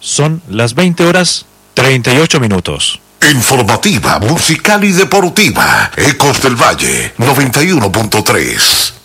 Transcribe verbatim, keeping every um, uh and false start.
Son las veinte horas treinta y ocho minutos. Informativa, musical y deportiva. Ecos del Valle, noventa y uno punto tres.